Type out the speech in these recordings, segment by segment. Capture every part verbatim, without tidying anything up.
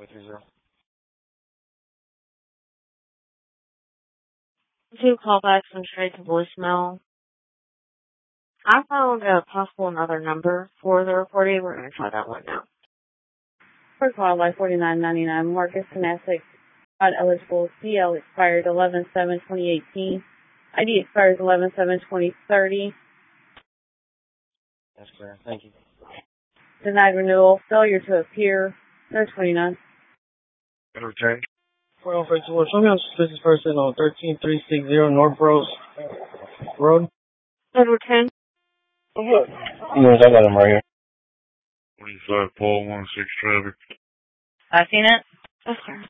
Two callbacks and straight to voicemail. I found a possible another number for the reporting. We're going to try that one now. First call by forty-nine ninety-nine. Marcus Canasic, not eligible. C L expired eleven seven twenty eighteen. I D expires eleven seven twenty thirty. That's clear. Thank you. Denied renewal. Failure to appear. Nurse twenty-nine. Return. four oh five two one. Show me on suspicious person on thirteen three sixty North Rose Road. Edward ten. Yes, I got him right here. twenty-five Paul one six traffic. I seen it. That's clear.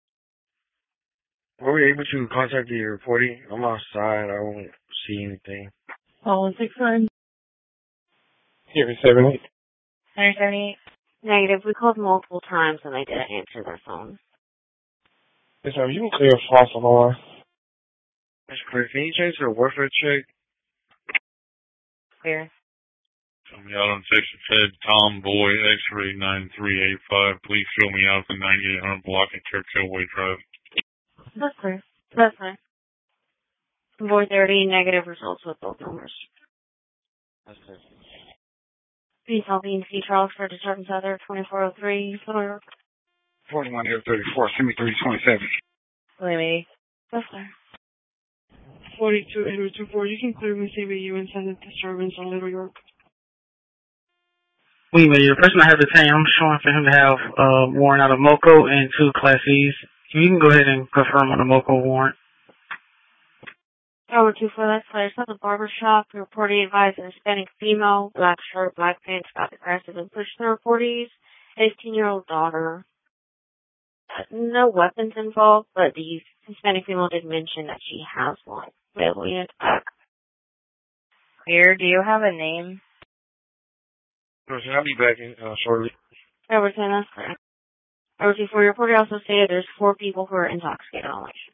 Were we able to contact the reporting? I'm outside. I won't see anything. Paul one six nine. Here, seven eight. one seventy-eight. Negative. We called multiple times and they didn't answer their phone. Yes, ma'am. You can clear a false alarm. That's clear. Can you change to a warfare check? Clear. Show me out on section Fed Tomboy X-ray nine three eight five. Please show me out the ninety-eight hundred block at Churchill Way Drive. That's clear. That's fine. Boy thirty, negative results with both numbers. That's clear. Please help me in C. Charles for disturbance other twenty-four oh three, Little York. forty-one Air thirty-four, send me three twenty-seven. William eighty. That's clear. forty-two Edward two four, you can clear me C B U intended disturbance on Little York. Wait a minute, the person I have detained, I'm showing for him to have a uh, warrant out of MoCo and two Class E's. You can go ahead and confirm on the MoCo warrant. Edward two four, that's clear. It's at the barber shop. The reportee advised an Hispanic female, black shirt, black pants, got aggressive and pushed the reportee's eighteen-year-old daughter. No weapons involved, but the Hispanic female did mention that she has one. Available unit back. Clear. Do you have a name? I'll be back in uh, shortly. Edward ten, that's correct. Edward two four, your reporter also stated there's four people who are intoxicated on watch.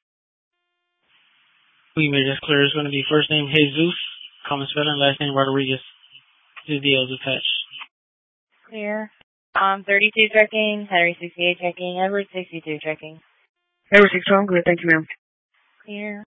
We made this clear. It's going to be first name Jesus, common spelling, last name Rodriguez. Two deals attached. Clear. Um, thirty-two checking, Henry sixty-eight checking, Edward sixty-two checking. Edward six two, I'm good. Thank you, ma'am. Clear.